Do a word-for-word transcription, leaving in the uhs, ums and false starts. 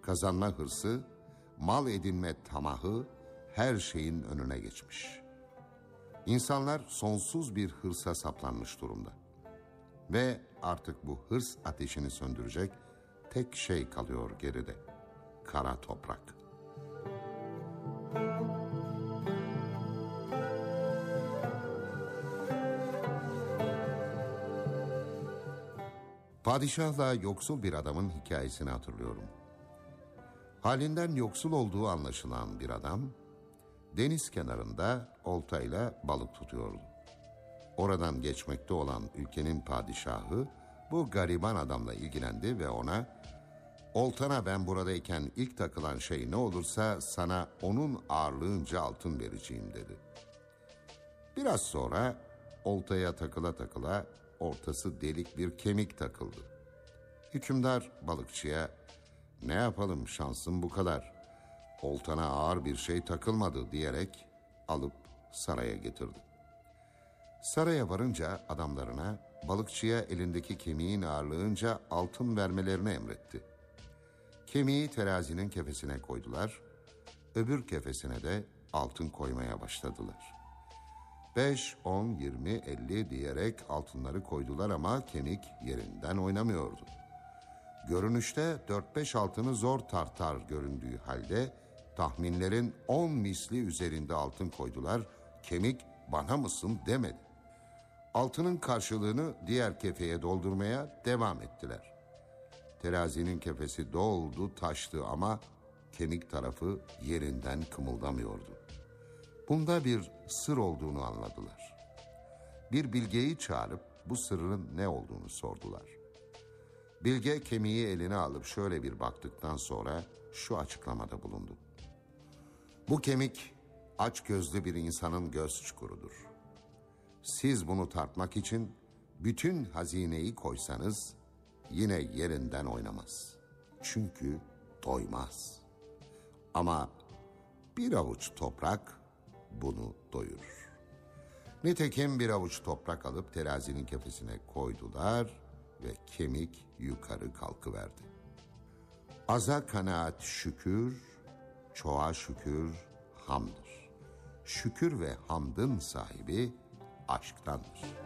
kazanma hırsı, mal edinme tamahı her şeyin önüne geçmiş. İnsanlar sonsuz bir hırsa saplanmış durumda. Ve artık bu hırs ateşini söndürecek tek şey kalıyor geride: kara toprak. Padişahla yoksul bir adamın hikayesini hatırlıyorum. Halinden yoksul olduğu anlaşılan bir adam, deniz kenarında oltayla balık tutuyordu. Oradan geçmekte olan ülkenin padişahı bu gariban adamla ilgilendi ve ona, "Oltana ben buradayken ilk takılan şey ne olursa sana onun ağırlığınca altın vereceğim," dedi. Biraz sonra oltaya takıla takıla ortası delik bir kemik takıldı. Hükümdar balıkçıya, "Ne yapalım, şansım bu kadar. Oltana ağır bir şey takılmadı," diyerek alıp saraya getirdi. Saraya varınca adamlarına balıkçıya elindeki kemiğin ağırlığınca altın vermelerini emretti. Kemiği terazinin kefesine koydular, öbür kefesine de altın koymaya başladılar. Beş, on, yirmi, elli diyerek altınları koydular ama kemik yerinden oynamıyordu. Görünüşte dört beş altını zor tartar göründüğü halde tahminlerin on misli üzerinde altın koydular, kemik "bana mısın" demedi. Altının karşılığını diğer kefeye doldurmaya devam ettiler. Terazinin kefesi doldu taştı ama kemik tarafı yerinden kımıldamıyordu. Bunda bir sır olduğunu anladılar. Bir bilgeyi çağırıp bu sırrın ne olduğunu sordular. Bilge kemiği eline alıp şöyle bir baktıktan sonra şu açıklamada bulundu: "Bu kemik açgözlü bir insanın göz çukurudur. Siz bunu tartmak için bütün hazineyi koysanız yine yerinden oynamaz. Çünkü doymaz. Ama bir avuç toprak bunu doyurur." Nitekim bir avuç toprak alıp terazinin kefesine koydular ve kemik yukarı kalkıverdi. Aza kanaat şükür, çoğa şükür hamdır. Şükür ve hamdın sahibi aşktandır.